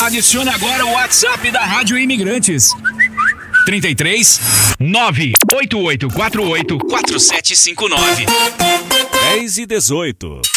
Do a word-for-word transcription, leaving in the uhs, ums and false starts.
Adicione agora o WhatsApp da Rádio Imigrantes. trinta e três, nove oito oito quatro oito, quatro sete cinco nove. dez e dezoito.